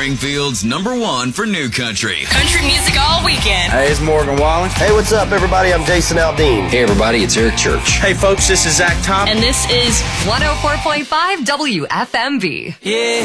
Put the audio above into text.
Springfield's #1 for new country. Country music all weekend. Hey, it's Morgan Wallen. Hey, what's up, everybody? I'm Jason Aldean. Hey, everybody, it's Eric Church. Hey, folks, this is Zach Top. And this is 104.5 WFMV. Yeah.